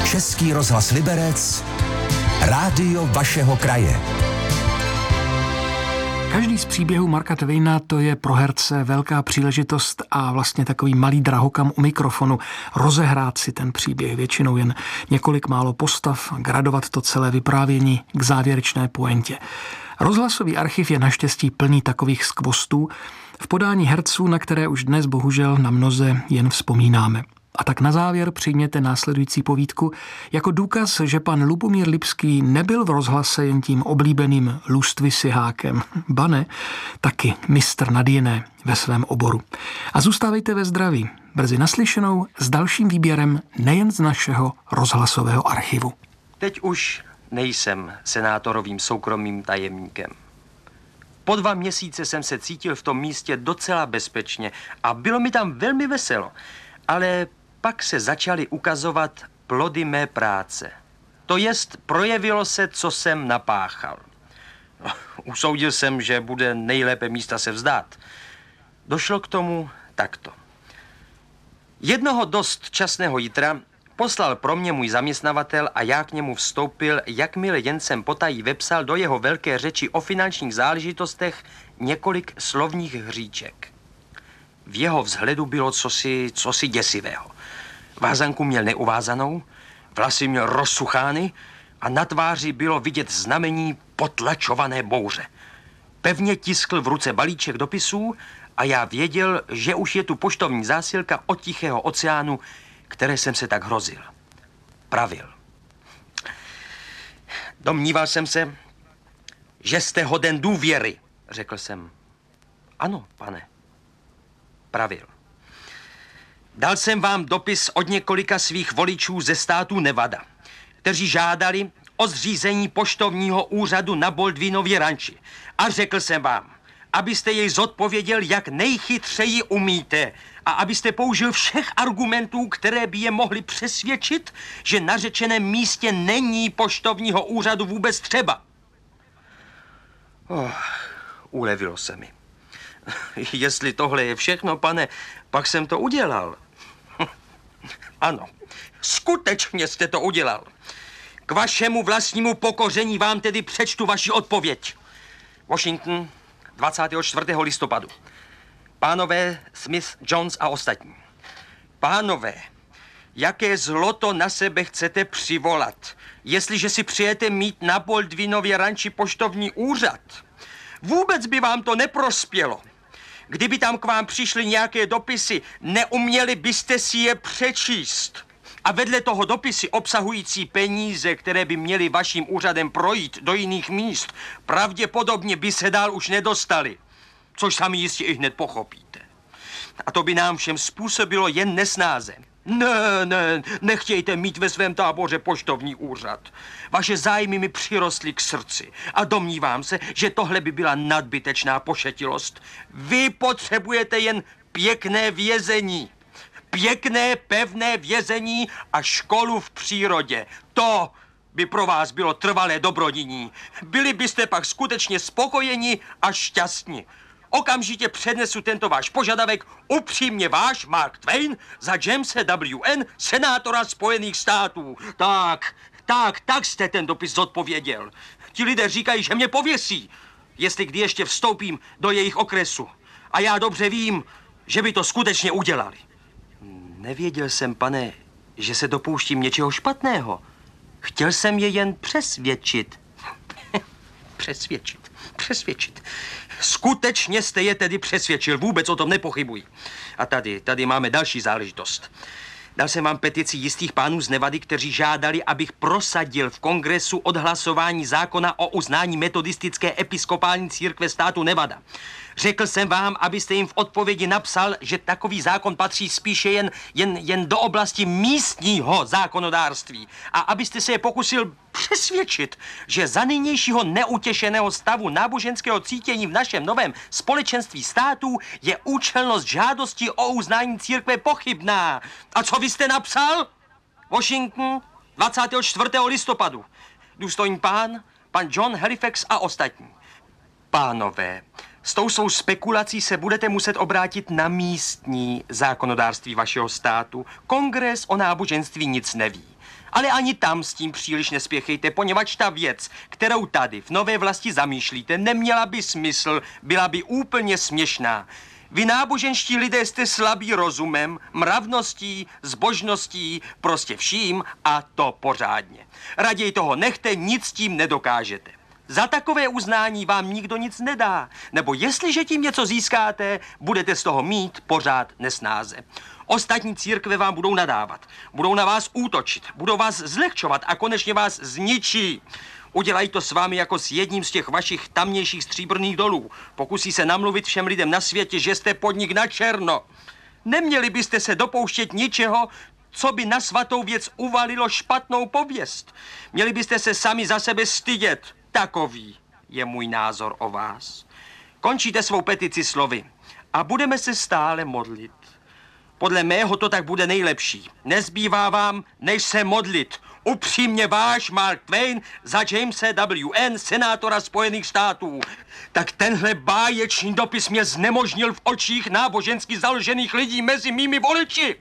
Český rozhlas Liberec, rádio vašeho kraje. Každý z příběhů Marka Twaina to je pro herce velká příležitost a vlastně takový malý drahokam u mikrofonu. Rozehrát si ten příběh, většinou jen několik málo postav, gradovat to celé vyprávění k závěrečné pointě. Rozhlasový archiv je naštěstí plný takových skvostů v podání herců, na které už dnes bohužel na mnoze jen vzpomínáme. A tak na závěr přijměte následující povídku jako důkaz, že pan Lubomír Lipský nebyl v rozhlase jen tím oblíbeným lůstvysihákem. Ba ne, taky mistr nad jiné ve svém oboru. A zůstávejte ve zdraví. Brzy naslyšenou s dalším výběrem nejen z našeho rozhlasového archivu. Teď už nejsem senátorovým soukromým tajemníkem. Po 2 měsíce jsem se cítil v tom místě docela bezpečně a bylo mi tam velmi veselo. Ale pak se začaly ukazovat plody mé práce. To jest, projevilo se, co jsem napáchal. Usoudil jsem, že bude nejlépe místa se vzdát. Došlo k tomu takto. Jednoho dost časného jitra poslal pro mě můj zaměstnavatel a já k němu vstoupil, jakmile jen jsem potají vepsal do jeho velké řeči o finančních záležitostech několik slovních hříček. V jeho vzhledu bylo cosi děsivého. Vázanku měl neuvázanou, vlasy měl rozsuchány a na tváři bylo vidět znamení potlačované bouře. Pevně tiskl v ruce balíček dopisů a já věděl, že už je tu poštovní zásilka od Tichého oceánu, které jsem se tak hrozil. Pravil. Domníval jsem se, že jste hoden důvěry, řekl jsem. Ano, pane. Pravil. Dal jsem vám dopis od několika svých voličů ze státu Nevada, kteří žádali o zřízení poštovního úřadu na Baldwinově ranči. A řekl jsem vám, abyste jej zodpověděl, jak nejchytřeji umíte a abyste použil všech argumentů, které by je mohly přesvědčit, že na řečeném místě není poštovního úřadu vůbec třeba. Ulevilo se mi. Jestli tohle je všechno, pane, pak jsem to udělal. Ano, skutečně jste to udělal. K vašemu vlastnímu pokoření vám tedy přečtu vaši odpověď. Washington, 24. listopadu. Pánové Smith, Jones a ostatní. Pánové, jaké zlo to na sebe chcete přivolat, jestliže si přijete mít na Baldwinově ranči poštovní úřad? Vůbec by vám to neprospělo. Kdyby tam k vám přišly nějaké dopisy, neuměli byste si je přečíst. A vedle toho dopisy obsahující peníze, které by měly vaším úřadem projít do jiných míst, pravděpodobně by se dál už nedostali. Což sami jistě i hned pochopíte. A to by nám všem způsobilo jen nesnáze. Ne, nechtějte mít ve svém táboře poštovní úřad. Vaše zájmy mi přirostly k srdci a domnívám se, že tohle by byla nadbytečná pošetilost. Vy potřebujete jen pěkné vězení. Pěkné, pevné vězení a školu v přírodě. To by pro vás bylo trvalé dobrodiní. Byli byste pak skutečně spokojeni a šťastní. Okamžitě přednesu tento váš požadavek, upřímně váš Mark Twain za Jamese W.N., senátora Spojených států. Tak jste ten dopis zodpověděl. Ti lidé říkají, že mě pověsí, jestli kdy ještě vstoupím do jejich okresu. A já dobře vím, že by to skutečně udělali. Nevěděl jsem, pane, že se dopouštím něčeho špatného. Chtěl jsem je jen přesvědčit. Přesvědčit. Skutečně jste je tedy přesvědčil, vůbec o tom nepochybuji. A tady máme další záležitost. Dal jsem vám petici jistých pánů z Nevady, kteří žádali, abych prosadil v kongresu odhlasování zákona o uznání metodistické episkopální církve státu Nevada. Řekl jsem vám, abyste jim v odpovědi napsal, že takový zákon patří spíše jen do oblasti místního zákonodárství a abyste se je pokusil přesvědčit, že za nynějšího neutěšeného stavu náboženského cítění v našem novém společenství států je účelnost žádosti o uznání církve pochybná. A co vy jste napsal? Washington, 24. listopadu. Důstojný pan John Halifax a ostatní. Pánové, s tou svou spekulací se budete muset obrátit na místní zákonodárství vašeho státu. Kongres o náboženství nic neví. Ale ani tam s tím příliš nespěchejte, poněvadž ta věc, kterou tady v Nové Vlasti zamýšlíte, neměla by smysl, byla by úplně směšná. Vy náboženští lidé jste slabí rozumem, mravností, zbožností, prostě vším a to pořádně. Raději toho nechte, nic s tím nedokážete. Za takové uznání vám nikdo nic nedá, nebo jestliže tím něco získáte, budete z toho mít pořád nesnáze. Ostatní církve vám budou nadávat, budou na vás útočit, budou vás zlehčovat a konečně vás zničí. Udělají to s vámi jako s jedním z těch vašich tamnějších stříbrných dolů. Pokusí se namluvit všem lidem na světě, že jste podnik na černo. Neměli byste se dopouštět ničeho, co by na svatou věc uvalilo špatnou pověst. Měli byste se sami za sebe stydět. Takový je můj názor o vás. Končíte svou petici slovy a budeme se stále modlit. Podle mého to tak bude nejlepší. Nezbývá vám, než se modlit. Upřímně váš Mark Twain za Jamese W.N., senátora Spojených států. Tak tenhle báječný dopis mě znemožnil v očích nábožensky založených lidí mezi mými voliči.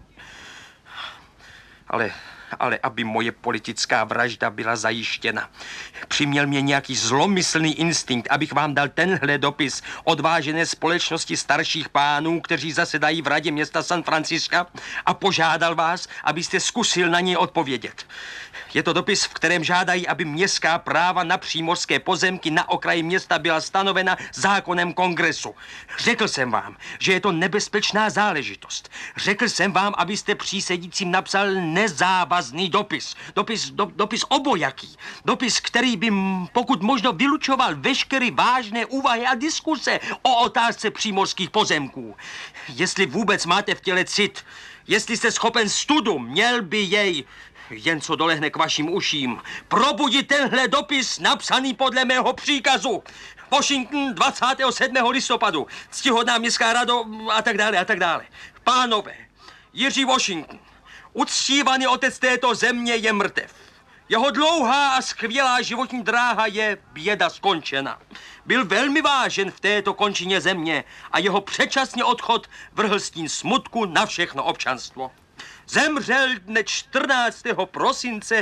Ale aby moje politická vražda byla zajištěna. Přiměl mě nějaký zlomyslný instinkt, abych vám dal tenhle dopis odvážené společnosti starších pánů, kteří zasedají v radě města San Francisca, a požádal vás, abyste zkusil na něj odpovědět. Je to dopis, v kterém žádají, aby městská práva na přímořské pozemky na okraji města byla stanovena zákonem kongresu. Řekl jsem vám, že je to nebezpečná záležitost. Řekl jsem vám, abyste přísedícím napsal nezávazný dopis. Dopis obojaký. Dopis, který by pokud možno vylučoval veškeré vážné úvahy a diskuse o otázce přímořských pozemků. Jestli vůbec máte v těle cit, jestli jste schopen studu, měl by jej, jen co dolehne k vašim uším, probudit tenhle dopis napsaný podle mého příkazu. Washington 27. listopadu, ctihodná městská rado a tak dále a tak dále. Pánové, Jiří Washington, uctívaný otec této země, je mrtev. Jeho dlouhá a skvělá životní dráha je běda skončena. Byl velmi vážen v této končině země a jeho předčasný odchod vrhl stín smutku na všechno občanstvo. Zemřel dne 14. prosince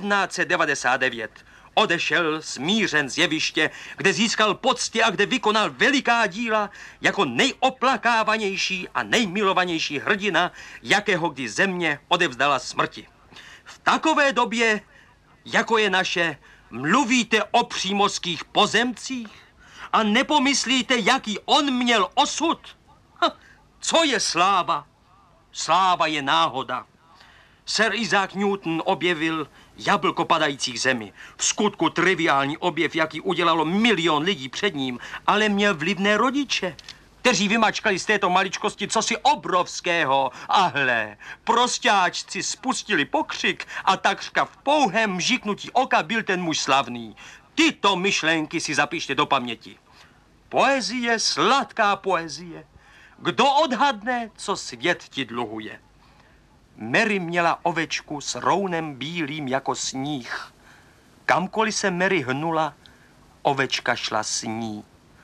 1799. Odešel smířen z jeviště, kde získal pocty a kde vykonal veliká díla jako nejoplakávanější a nejmilovanější hrdina, jakého kdy země odevzdala smrti. V takové době, jako je naše, mluvíte o přímořských pozemcích a nepomyslíte, jaký on měl osud? Co je sláva? Sláva je náhoda. Sir Isaac Newton objevil jablko padajících zemi. V skutku triviální objev, jaký udělalo milion lidí před ním, ale měl vlivné rodiče, kteří vymačkali z této maličkosti cosi obrovského. A hle, prostáčci spustili pokřik a takřka v pouhém mžiknutí oka byl ten muž slavný. Tyto myšlenky si zapište do paměti. Poezie, sladká poezie. Kdo odhadne, co svět ti dluhuje? Mary měla ovečku s rounem bílým jako sníh. Kamkoliv se Mary hnula, ovečka šla s ní.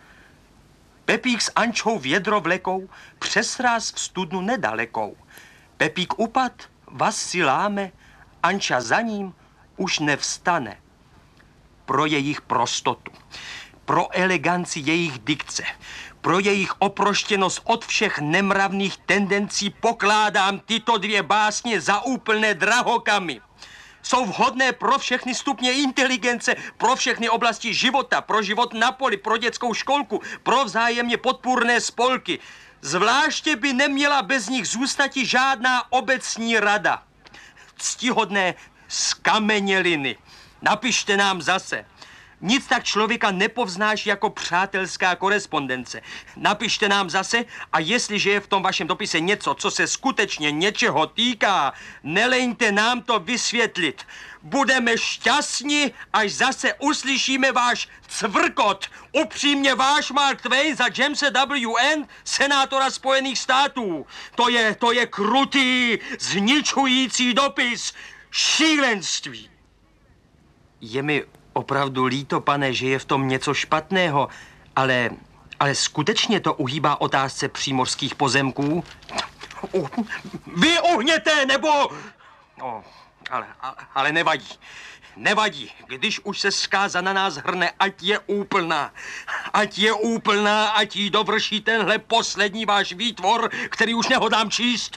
Pepík s Ančou vědro vlekou, přes ráz v studnu nedalekou. Pepík upad, vaz si láme, Anča za ním už nevstane. Pro jejich prostotu, pro eleganci jejich dikce, pro jejich oproštěnost od všech nemravných tendencí pokládám tyto dvě básně za úplné drahokamy. Jsou vhodné pro všechny stupně inteligence, pro všechny oblasti života, pro život na poli, pro dětskou školku, pro vzájemně podpůrné spolky. Zvláště by neměla bez nich zůstati žádná obecní rada. Ctihodné skameněliny, napište nám zase. Nic tak člověka nepovznáší jako přátelská korespondence. Napište nám zase, a jestliže je v tom vašem dopise něco, co se skutečně něčeho týká, neleňte nám to vysvětlit. Budeme šťastní, až zase uslyšíme váš cvrkot. Upřímně váš Mark Twain za Jamese W.N., senátora Spojených států. To je krutý, zničující dopis. Šílenství. Je mi opravdu líto, pane, že je v tom něco špatného, ale skutečně to uhýbá otázce přímořských pozemků? Vy uhněte, nebo... ale nevadí. Nevadí, když už se zkáza na nás hrne, ať je úplná. Ať je úplná, ať jí dovrší tenhle poslední váš výtvor, který už nehodám číst.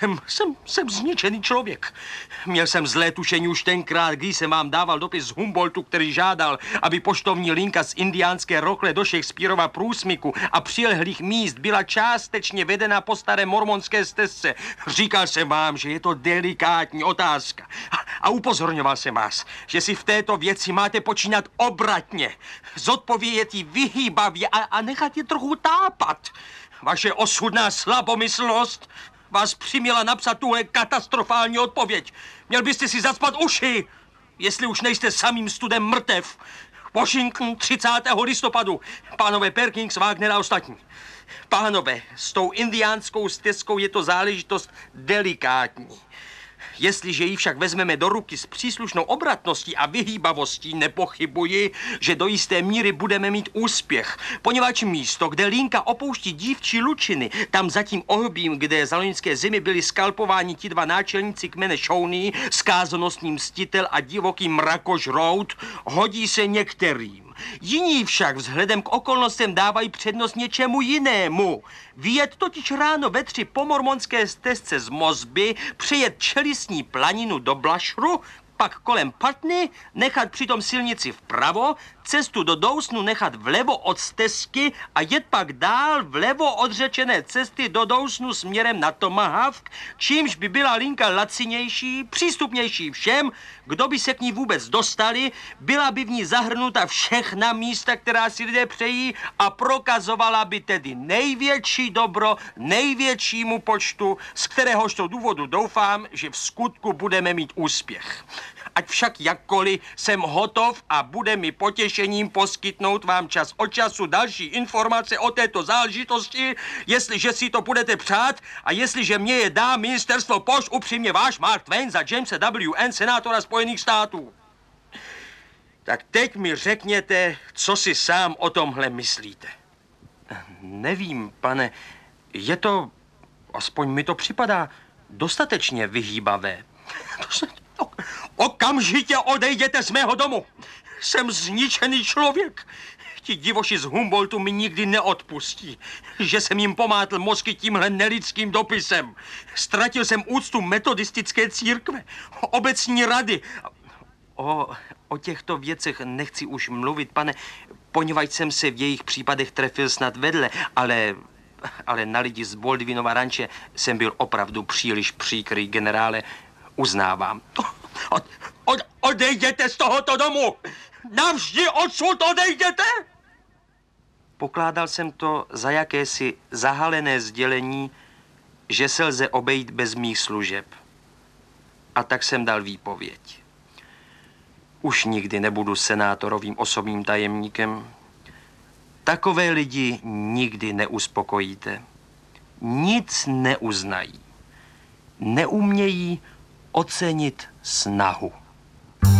Jsem zničený člověk. Měl jsem zlé tušení už tenkrát, když jsem vám dával dopis z Humboldtu, který žádal, aby poštovní linka z indiánské Rochle do Shakespearova průsmyku a přilehlých míst byla částečně vedena po staré mormonské stezce. Říkal jsem vám, že je to delikátní otázka. A upozorňoval jsem vás, že si v této věci máte počínat obratně, zodpovědět jí vyhýbavě a nechat je trochu tápat. Vaše osudná slabomyslnost vás přiměla napsat tuhle katastrofální odpověď. Měl byste si zacpat uši, jestli už nejste samým studem mrtev. Washington 30. listopadu. Pánové Perkins, Wagner a ostatní. Pánové, s tou indiánskou stezkou je to záležitost delikátní. Jestliže ji však vezmeme do ruky s příslušnou obratností a vyhýbavostí, nepochybuji, že do jisté míry budeme mít úspěch. Poněvadž místo, kde linka opouští dívčí lučiny, tam za tím ohbím, kde za loňské zimy byli skalpováni ti dva náčelníci kmene Shawnee, skázonostní mstitel a divoký mrakožrout, hodí se některým. Jiní však vzhledem k okolnostem dávají přednost něčemu jinému. Vyjet totiž ráno ve 3 po mormonské stezce z Mosby, přejet čelistní planinu do Blushru, pak kolem Putney, nechat přitom silnici vpravo, cestu do Dawsonu nechat vlevo od stezky a jet pak dál vlevo od řečené cesty do Dawsonu směrem na Tomahawk, čímž by byla linka lacinější, přístupnější všem, kdo by se k ní vůbec dostali, byla by v ní zahrnuta všechna místa, která si lidé přejí a prokazovala by tedy největší dobro největšímu počtu, z kteréhožto důvodu doufám, že v skutku budeme mít úspěch. Ať však jakkoliv jsem hotov a bude mi potěšením poskytnout vám čas od času další informace o této záležitosti, jestliže si to budete přát a jestliže mě je dá ministerstvo pošt, upřímně váš Mark Twain za Jamesa W.N., senátora Spojených států. Tak teď mi řekněte, co si sám o tomhle myslíte. Nevím, pane, je to, aspoň mi to připadá, dostatečně vyhýbavé. Okamžitě odejděte z mého domu. Jsem zničený člověk. Ti divoši z Humboldtu mi nikdy neodpustí, že jsem jim pomátl mozky tímhle nelidským dopisem. Ztratil jsem úctu metodistické církve, obecní rady. O těchto věcech nechci už mluvit, pane, poněvadž jsem se v jejich případech trefil snad vedle, ale na lidi z Baldwinova ranče jsem byl opravdu příliš příkrý, generále. Uznávám. Odejděte z tohoto domu! Navždy odsud odejděte! Pokládal jsem to za jakési zahalené sdělení, že se lze obejít bez mých služeb. A tak jsem dal výpověď. Už nikdy nebudu senátorovým osobním tajemníkem. Takové lidi nikdy neuspokojíte. Nic neuznají. Neumějí ocenit snahu.